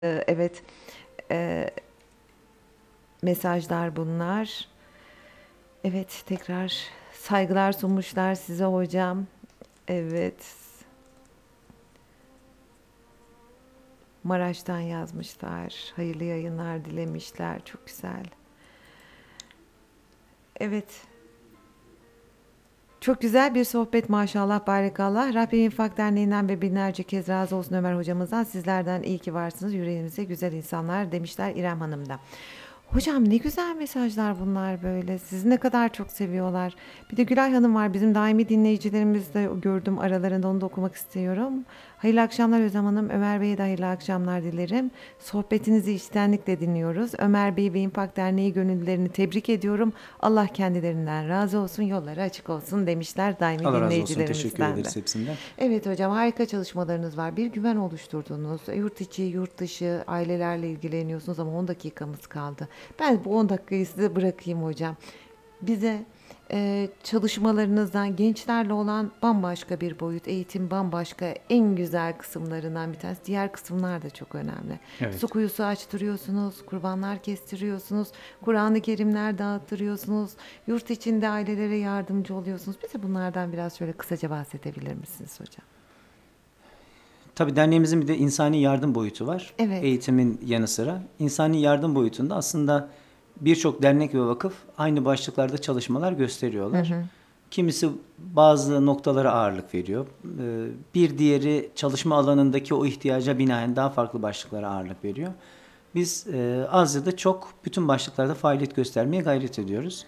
Evet, e, mesajlar bunlar. Evet, tekrar saygılar sunmuşlar size hocam. Evet, Maraş'tan yazmışlar. Hayırlı yayınlar dilemişler. Çok güzel. Evet, çok güzel bir sohbet maşallah barakallah. Rabbim İnfak Derneği'nden ve binlerce kez razı olsun Ömer hocamızdan. Sizlerden iyi ki varsınız. Yüreğinize güzel insanlar demişler İrem Hanım da. Hocam ne güzel mesajlar bunlar böyle. Sizi ne kadar çok seviyorlar. Bir de Gülay Hanım var bizim daimi dinleyicilerimiz de gördüm aralarında onu da okumak istiyorum. Hayırlı akşamlar Özlem Hanım. Ömer Bey'e de hayırlı akşamlar dilerim. Sohbetinizi içtenlikle dinliyoruz. Ömer Bey ve İmpak Derneği gönüllülerini tebrik ediyorum. Allah kendilerinden razı olsun, yolları açık olsun demişler daimi Allah razı olsun. Teşekkür dinleyicilerimizden de. ederiz hepsinden. Evet hocam harika çalışmalarınız var. Bir güven oluşturdunuz. Yurt içi, yurt dışı ailelerle ilgileniyorsunuz ama 10 dakikamız kaldı. Ben bu 10 dakikayı size bırakayım hocam. Bize çalışmalarınızdan gençlerle olan bambaşka bir boyut, eğitim bambaşka en güzel kısımlarından bir tanesi. Diğer kısımlar da çok önemli. Su Evet. kuyusu açtırıyorsunuz, kurbanlar kestiriyorsunuz, Kur'an-ı Kerimler dağıttırıyorsunuz, yurt içinde ailelere yardımcı oluyorsunuz. Bize bunlardan biraz şöyle kısaca bahsedebilir misiniz hocam? Tabii derneğimizin bir de insani yardım boyutu var. Evet. Eğitimin yanı sıra. İnsani yardım boyutunda aslında birçok dernek ve vakıf aynı başlıklarda çalışmalar gösteriyorlar. Kimisi bazı noktalara ağırlık veriyor. Bir diğeri çalışma alanındaki o ihtiyaca binaen daha farklı başlıklara ağırlık veriyor. Biz az ya da çok bütün başlıklarda faaliyet göstermeye gayret ediyoruz.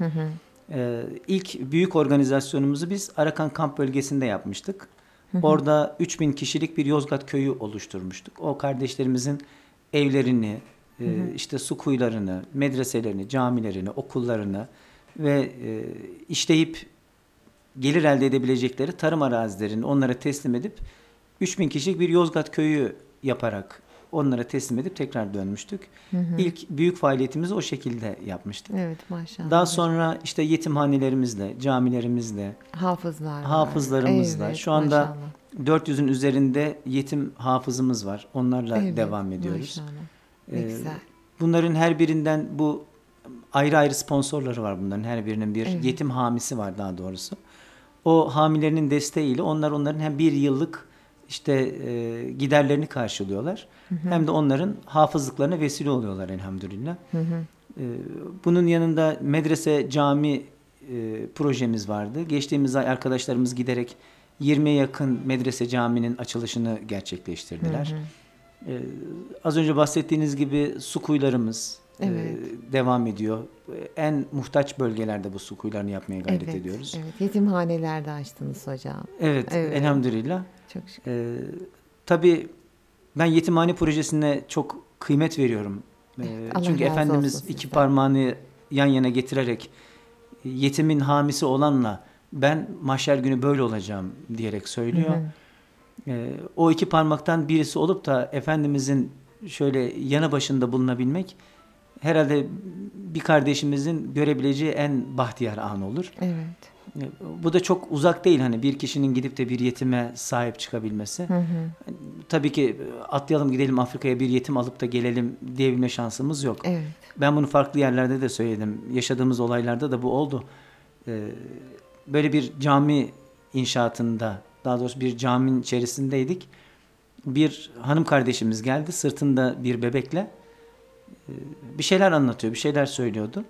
İlk büyük organizasyonumuzu biz Arakan Kamp bölgesinde yapmıştık. Orada 3000 kişilik bir Yozgat köyü oluşturmuştuk. O kardeşlerimizin evlerini, işte su kuyularını, medreselerini, camilerini, okullarını ve işleyip gelir elde edebilecekleri tarım arazilerini onlara teslim edip 3000 kişilik bir Yozgat köyü yaparak onlara teslim edip tekrar dönmüştük. İlk büyük faaliyetimizi o şekilde yapmıştık. Evet Daha maşallah hocam. sonra işte yetimhanelerimizle, camilerimizle, Hafızlar var. hafızlarımızla şu Evet anda maşallah. 400'ün üzerinde yetim hafızımız var. Onlarla Evet devam ediyoruz. maşallah. Ne Ee, güzel. Bunların her birinden bu ayrı ayrı sponsorları var bunların her birinin bir Evet. yetim hamisi var daha doğrusu. O hamilerinin desteğiyle onların hem bir yıllık işte giderlerini karşılıyorlar hem de onların hafızlıklarına vesile oluyorlar elhamdülillah. Ee, Bunun yanında medrese cami projemiz vardı. Geçtiğimiz ay arkadaşlarımız giderek 20'ye yakın medrese caminin açılışını gerçekleştirdiler. Ee, Az önce bahsettiğiniz gibi su kuyularımız Evet. devam ediyor. En muhtaç bölgelerde bu su kuyularını yapmaya gayret Evet. ediyoruz. Evet. Yetimhanelerde açtınız hocam. Evet, Evet. elhamdülillah. Çok şükür. Tabii ben yetimhane projesine çok kıymet veriyorum. Allah Çünkü razı olsun Efendimiz iki sizden. parmağını yan yana getirerek yetimin hamisi olanla ben mahşer günü böyle olacağım diyerek söylüyor. O iki parmaktan birisi olup da Efendimizin şöyle yanı başında bulunabilmek herhalde bir kardeşimizin görebileceği en bahtiyar an olur. Evet. Bu da çok uzak değil hani bir kişinin gidip de bir yetime sahip çıkabilmesi. Tabii ki atlayalım gidelim Afrika'ya bir yetim alıp da gelelim diyebilme şansımız yok. Evet. Ben bunu farklı yerlerde de söyledim. Yaşadığımız olaylarda da bu oldu. Böyle bir cami inşaatında, daha doğrusu bir caminin içerisindeydik. Bir hanım kardeşimiz geldi sırtında bir bebekle bir şeyler anlatıyor, bir şeyler söylüyordu.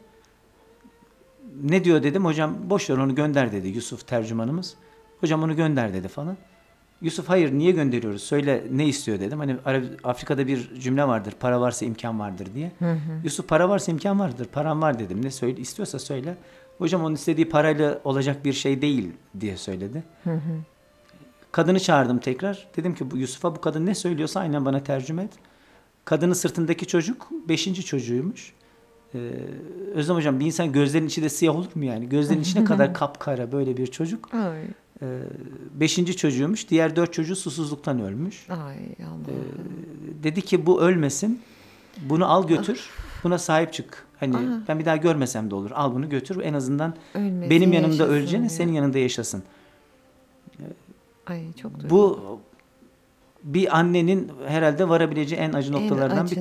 Ne diyor dedim, hocam boş ver onu gönder dedi Yusuf tercümanımız. Hocam onu gönder dedi falan. Yusuf hayır niye gönderiyoruz söyle ne istiyor dedim. Hani Afrika'da bir cümle vardır para varsa imkan vardır diye. Yusuf para varsa imkan vardır param var dedim. Ne söyle istiyorsa söyle. Hocam onun istediği parayla olacak bir şey değil diye söyledi. Kadını çağırdım tekrar. Dedim ki bu Yusuf'a bu kadın ne söylüyorsa aynen bana tercüme et. Kadının sırtındaki çocuk beşinci çocuğuymuş. Ee, Özlem hocam bir insan gözlerinin içi de siyah olur mu yani? Gözlerinin içine kadar kapkara böyle bir çocuk. Ay. Beşinci çocuğuymuş. Diğer dört çocuğu susuzluktan ölmüş. Ay Allah'ım. Dedi ki bu ölmesin. Bunu al götür. Buna sahip çık. Hani Aha. ben bir daha görmesem de olur. Al bunu götür. En azından Ölmesin benim yanımda yaşasın öleceğine diyor. senin yanında yaşasın. Ay çok Bu duygulu. bir annenin herhalde varabileceği en acı noktalardan bir acı